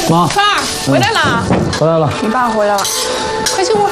妈， 川儿回来了， 回来了。 你爸回来了，快进屋。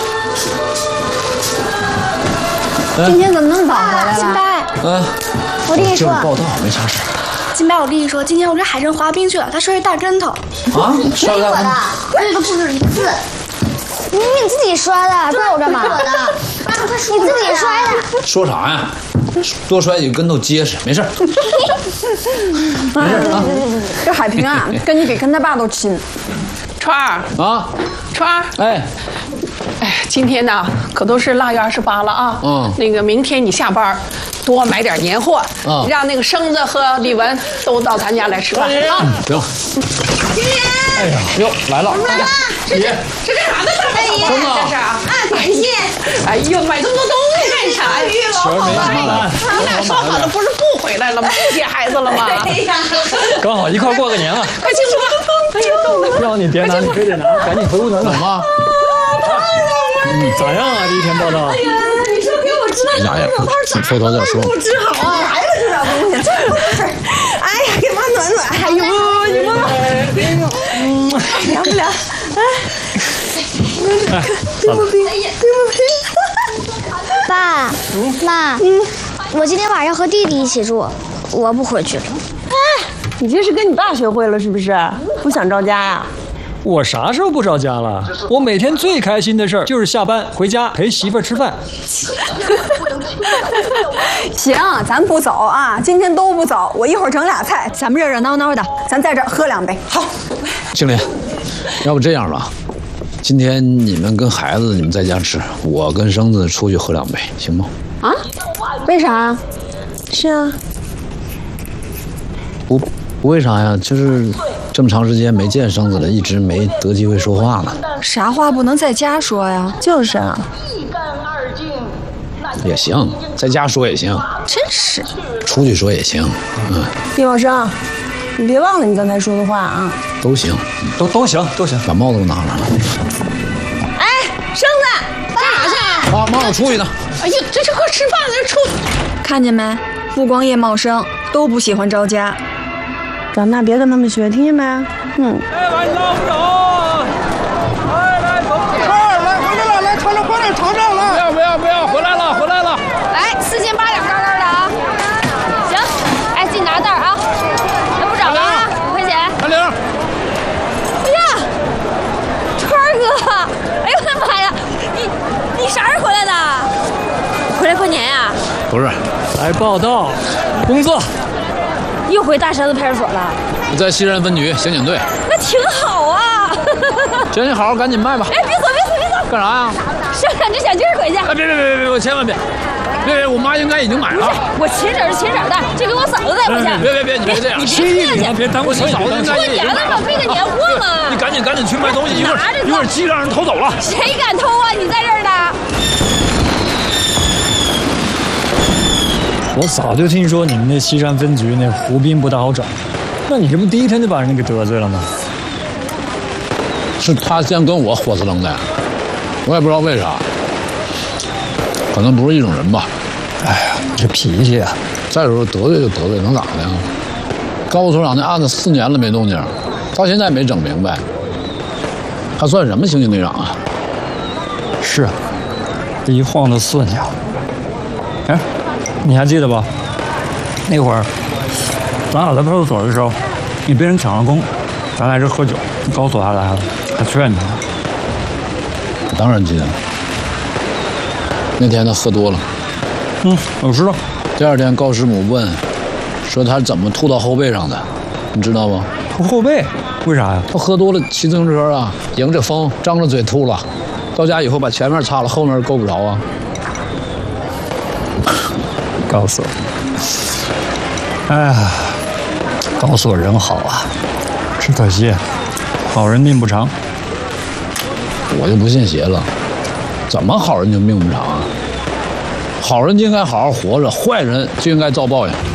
今天怎么那么早回来了？ 金白，我跟你说， 报道没啥事。 金白，我跟你说，今天我跟海生滑冰去了，他摔一大跟头。 啊？摔我的，而且都不止一次。明明你自己摔的，怪我干嘛？我的，你自己摔的。 说啥呀？多摔几个跟头结实，没事。没事啊。 这海平啊，跟你比跟他爸都亲。 川儿啊， 川儿， 哎， 今天呢可都是腊月28了啊。那个明天你下班多买点年货，让那个生子和李文都到咱家来吃饭啊。 行。哎呀，哟，来了， 姐，这干啥呢？大半夜这是啊？感谢。哎呦，买这么多东西干啥呀？ 老好了， 你俩说好的不是不回来了吗？不接孩子了吗？ 刚好一块过个年了。 快进屋吧。哎呦， 让你别拿，你非得拿，赶紧回屋等等吧。 咋样啊？第一天报道。 哎呀，你说给我知道呀，说头再说。 不治好啊！来了这点东西，真不是。哎呀，给妈暖暖。哎呦，你摸摸。凉不凉？哎，冰不冰？哎呀，冰不冰？ 爸妈，我今天晚上和弟弟一起住，我不回去了。 你这是跟你爸学会了是不是？不想着家呀？ 我啥时候不着家了？我每天最开心的事儿就是下班回家陪媳妇儿吃饭。 行，咱不走啊，今天都不走。我一会儿整俩菜，咱们热热闹闹的，咱在这儿喝2杯。好， 经理，要不这样吧，今天你们跟孩子你们在家吃，我跟生子出去喝2杯，行吗？ 啊？为啥？是啊。 不为啥呀？就是这么长时间没见生子了，一直没得机会说话呢。 啥话不能在家说呀？就是啊。 也行，在家说也行。 真是。 出去说也行。 叶茂生，你别忘了你刚才说的话啊。 都行， 都行。 把帽子都拿来了。 哎，生子，干啥去啊？ 啊，妈，我出去呢。 哎呀，这快吃饭了，出去。 看见没？不光叶茂生都不喜欢着家。长大别跟他们学，听见没？ 哎，晚上不走。来，走。 来，回来了，来，尝尝，快点尝尝了。 不要，回来了。 来，4斤8两高高的啊。行，哎，自己拿袋啊。那不找了啊，5块钱。 韩玲。 哎呀，川儿哥，哎呦我的妈呀，你啥时候回来的？回来过年呀？ 不是， 来报道，工作。 又回大山子派出所了？ 我在西山分局刑警队。 那挺好啊。 行，你好好赶紧卖吧。 哎，别走！ 干啥呀？ 生2只小鸡儿回去。 哎，别！我千万别！别！我妈应该已经买了。 我亲婶的，这给我嫂子带回去。 别！你别这样。 你别客气， 别耽误我嫂子应该过年了嘛，备个年货嘛。 你赶紧去卖东西，一会儿鸡让人偷走了。 谁敢偷啊？你在这儿呢。 我早就听说你们那西山分局那胡斌不大好找，那你这不第一天就把人给得罪了吗？ 是他先跟我火死楞的，我也不知道为啥，可能不是一种人吧。 哎呀，这脾气啊！ 再说得罪就得罪，能咋的呀？高副所长那案子4年了没动静，到现在没整明白，他算什么刑警队长啊？ 是，这一晃都4年了。哎，你还记得吧？那会儿咱俩在派出所的时候，你被人抢了功，咱来这喝酒，高所还来了，还劝你呢。 我当然记得了。那天他喝多了。 我知道。 第2天高师母问，说他怎么吐到后背上的，你知道吗？ 吐后背？为啥呀？ 他喝多了骑自行车啊，迎着风张着嘴吐了，到家以后把前面擦了，后面够不着啊。 高所，哎呀，高所人好啊，只可惜好人命不长。 我就不信邪了，怎么好人就命不长啊？好人就应该好好活着，坏人就应该遭报应。